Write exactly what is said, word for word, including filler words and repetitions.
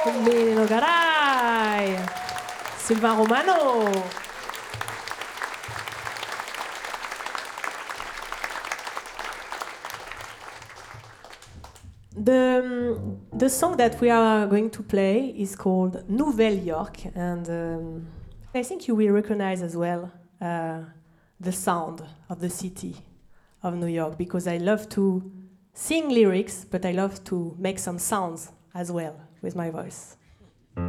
Lino Garay, Sylvain Romano. The, um, the song that we are going to play is called Nouvelle York, and um, I think you will recognize as well uh, the sound of the city of New York, because I love to sing lyrics, but I love to make some sounds as well with my voice.